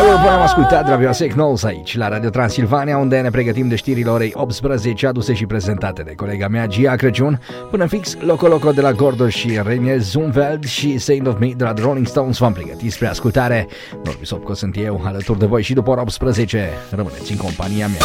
Până am ascultat Ravioasec Knowles aici, la Radio Transilvania, unde ne pregătim de știrile orei 18, aduse și prezentate de colega mea, Gia Crăciun, până fix Loco Loco de la Gordo și Reinier Zumveld și Saint of Me de la The Rolling Stones v-am pregătit spre ascultare. Norbi Sopco sunt eu, alături de voi și după ora 18. Rămâneți în compania mea.